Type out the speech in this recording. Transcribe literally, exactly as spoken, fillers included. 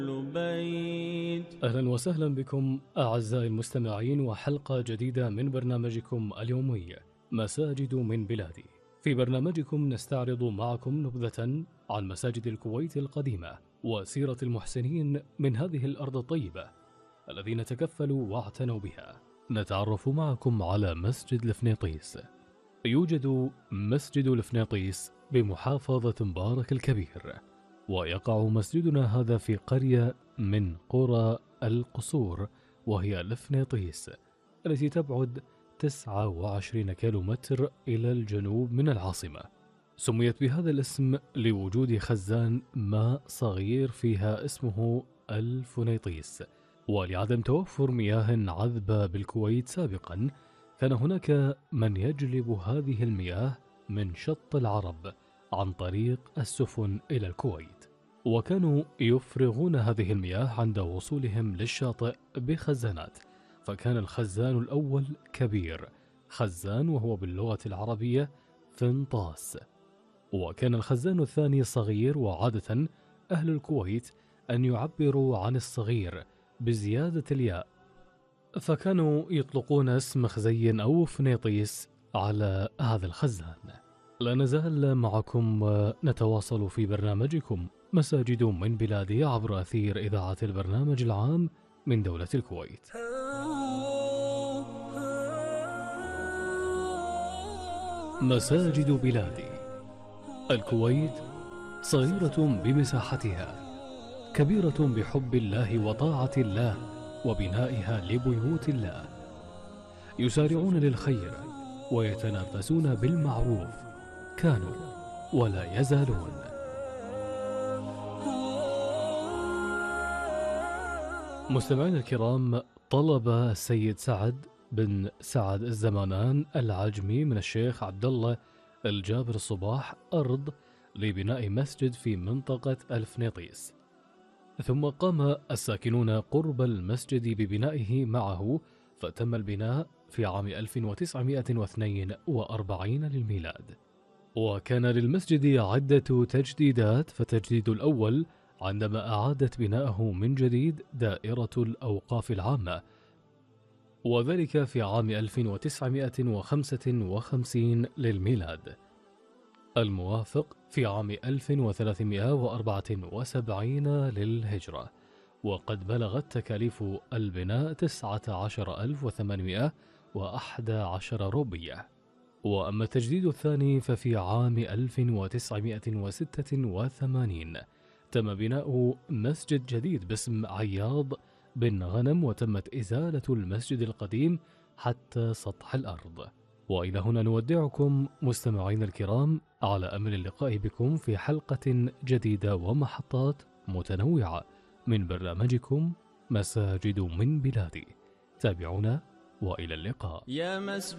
بيت. أهلا وسهلا بكم أعزائي المستمعين وحلقة جديدة من برنامجكم اليومي مساجد من بلادي. في برنامجكم نستعرض معكم نبذة عن مساجد الكويت القديمة وسيرة المحسنين من هذه الأرض الطيبة الذين تكفلوا واعتنوا بها. نتعرف معكم على مسجد الفنيطيس. يوجد مسجد الفنيطيس بمحافظة مبارك الكبير، ويقع مسجدنا هذا في قرية من قرى القصور وهي الفنيطيس التي تبعد تسعة وعشرين كيلومتر إلى الجنوب من العاصمة. سميت بهذا الاسم لوجود خزان ماء صغير فيها اسمه الفنيطيس، ولعدم توفر مياه عذبة بالكويت سابقا كان هناك من يجلب هذه المياه من شط العرب عن طريق السفن إلى الكويت، وكانوا يفرغون هذه المياه عند وصولهم للشاطئ بخزانات. فكان الخزان الأول كبير، خزان وهو باللغة العربية فنطاس، وكان الخزان الثاني صغير. وعادة أهل الكويت أن يعبروا عن الصغير بزيادة الياء، فكانوا يطلقون اسم خزين أو فنيطيس على هذا الخزان. لا نزال معكم ونتواصل في برنامجكم مساجد من بلادي عبر أثير إذاعة البرنامج العام من دولة الكويت. مساجد بلادي. الكويت صغيرة بمساحتها، كبيرة بحب الله وطاعة الله وبنائها لبيوت الله. يسارعون للخير ويتنافسون بالمعروف، كانوا ولا يزالون. مستمعينا الكرام، طلب السيد سعد بن سعد الزمانان العجمي من الشيخ عبد الله الجابر الصباح أرض لبناء مسجد في منطقة الفنيطيس، ثم قام الساكنون قرب المسجد ببنائه معه، فتم البناء في عام ألف وتسعمائة واثنين وأربعين للميلاد. وكان للمسجد عدة تجديدات، فالتجديد الأول عندما أعادت بناءه من جديد دائرة الأوقاف العامة، وذلك في عام ألف وتسعمائة وخمسة وخمسين للميلاد، الموافق في عام ألف وثلاثمائة وأربعة وسبعين للهجرة. وقد بلغت تكاليف البناء تسعة عشر ألف وثمانمائة وأحد عشر روبية. وأما التجديد الثاني ففي عام ألف وتسعمائة وستة وثمانين تم بناء مسجد جديد باسم عياض بن غنم، وتمت إزالة المسجد القديم حتى سطح الأرض. وإلى هنا نودعكم مستمعين الكرام، على أمل اللقاء بكم في حلقة جديدة ومحطات متنوعة من برنامجكم مساجد من بلادي. تابعونا وإلى اللقاء. يا مسجد